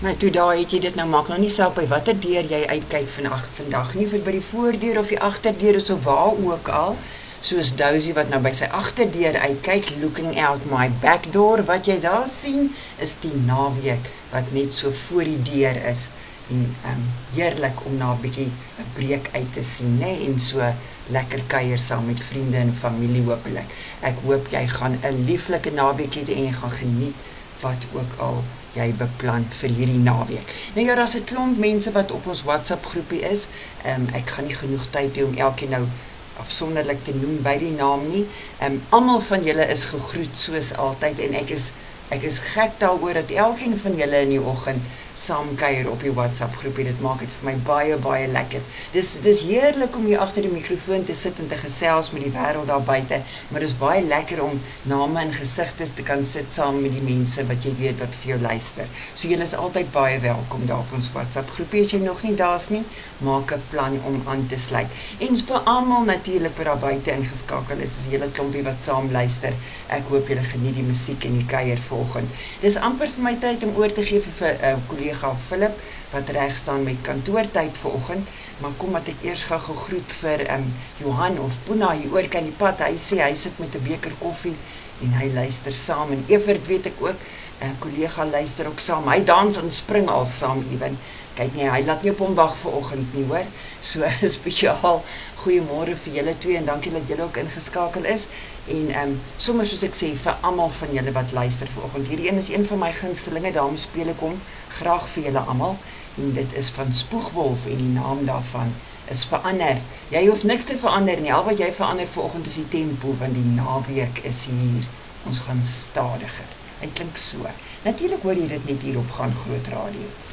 Maar toe daar het jy dit nou maak nou nie saak by watter deur jy uitkyk vandag nie, vir by die voordeur of die agterdeur is of waar ook al. Soos Dousie wat nou by sy agterdeur uitkyk, looking out my back door, wat jy daar sien, is die naweek wat net so voor die deur is. En heerlik om na 'n bietjie 'n breek uit te sien, né? En so lekker kuier saam met vriende en familie hopelik. Ek hoop jy gaan 'n lieflike naweek hê en jy gaan geniet wat ook al jy beplan vir hierdie naweek. Nou ja, daar's 'n klomp mense wat op ons WhatsApp groepie is. Ek gaan nie genoeg tyd hê om elkeen nou afsonderlik te noem by die naam nie. Almal van julle is gegroet soos altyd en ek is gek daaroor dat elkeen van julle in die oggend saam kuier op die WhatsApp groepie. Dit maak dit vir my baie baie lekker. Dis heerlik om hier agter die mikrofoon te sit en te gesels met die wêreld daar buite, maar dis baie lekker om name en gesigte te kan sit saam met die mense wat jy weet wat vir jou luister. So julle is altyd baie welkom daar op ons WhatsApp groepie. As jy nog nie daar's nie, maak 'n plan om aan te sluit. En vir almal natuurlik wat daar buite ingeskakel is, 'n hele klompie wat saam luister. Ek hoop julle geniet die musiek en die kuier vanoggend. Dis amper vir my tyd om oor te gee vir kollega Philip wat reg staan met kantoortyd vanoggend, maar kom dat ek eers gou groet vir Johan of Puna hier oor kan die pad. Hy sê hy sit met 'n beker koffie en hy luister saam en Evert weet ek ook, 'n kollega luister ook saam. Hy dans en spring al saam ewen. Kyk nie, hy laat nie op hom wag vanoggend nie, hoor. So spesiaal goeiemôre vir julle twee en dankie dat julle ook ingeskakel is. En sommer soos ek sê vir almal van julle wat luister vanoggend. Hierdie een is een van my gunstelinge, daarom speel ek hom graag vir julle almal. En dit is van Spoegwolf en die naam daarvan is Verander. Jy hoef niks te verander nie. Al wat jy verander vanoggend is die tempo, want die naweek is hier. Ons gaan stadiger. Hy klink so. Natuurlik hoor jy dit net hier op Gaan Groot Radio.